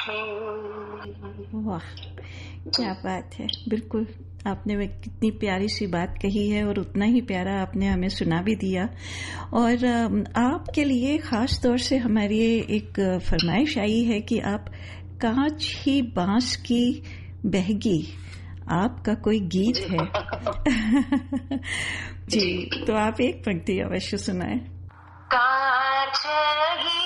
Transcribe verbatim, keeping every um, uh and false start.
वाह, क्या बात है। बिल्कुल, आपने वे कितनी प्यारी सी बात कही है और उतना ही प्यारा आपने हमें सुना भी दिया। और आपके लिए ख़ास तौर से हमारी एक फरमाइश आई है कि आप कांच ही बांस की बहगी, आपका कोई गीत है। जी, तो आप एक पंक्ति अवश्य सुनाएं। कांच ही